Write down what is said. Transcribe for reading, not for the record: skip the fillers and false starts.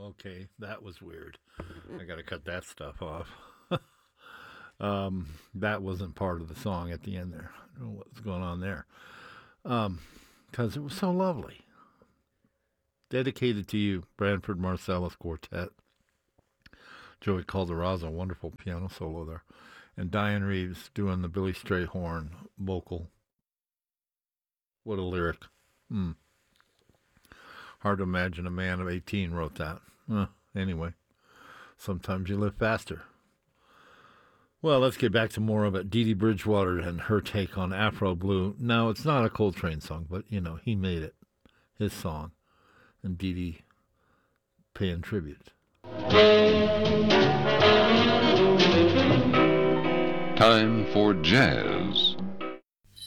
okay, that was weird. I got to cut that stuff off. That wasn't part of the song at the end there. I don't know what was going on there. Because it was so lovely. Dedicated to you, Branford Marsalis Quartet. Joey Calderazzo, wonderful piano solo there. And Diane Reeves doing the Billy Strayhorn vocal. What a lyric. Hard to imagine a man of 18 wrote that. Anyway, sometimes you live faster. Well, let's get back to more of it. Dee Dee Bridgewater and her take on Afro Blue. Now, it's not a Coltrane song, but, he made it his song. And Dee Dee paying tribute. Time for jazz.